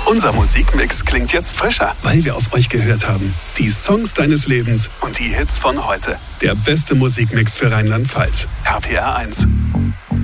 Unser Musikmix klingt jetzt frischer, weil wir auf euch gehört haben. Die Songs deines Lebens und die Hits von heute. Der beste Musikmix für Rheinland-Pfalz. RPR 1.